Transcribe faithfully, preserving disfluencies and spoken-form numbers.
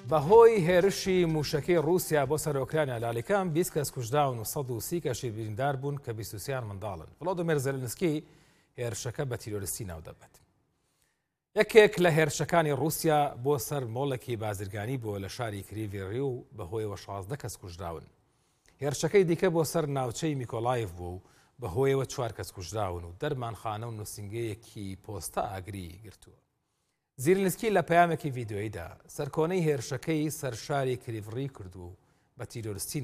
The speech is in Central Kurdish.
بەهۆی هێرشی موشەکەی رووسیا بۆ سەر ئۆکرانیا لالیکان بیست کەس کوژراون و سەد و سی کەشی بریندار بوون کە بیست و سێیان منداڵن. ڤڵۆدۆمیر زەلەنسکی هێرشەکە بە تیرۆریستی ناو دەبێت. یەکێک لە هێرشەکانی رووسیا بۆ سەر مۆڵێکی بازرگانی بووە لە شاری کریڤیڕی و بەهۆیەوە شازدە کەس کوژراون. هێرشەکەی دیکە بۆ سەر ناوچەی میکۆلایڤ بوو و بەهۆیەوە چوار کەس کوژراون و دەرمانخانە و نووسنگەیەکی پۆستە ئاگری گرتووە. زیرنسکی لە پەیامێکی ڤیدیۆییدا سەرکۆنەی هێرشەکەی سەر شاری کریڤیڕی کردو و بە تیرۆریستی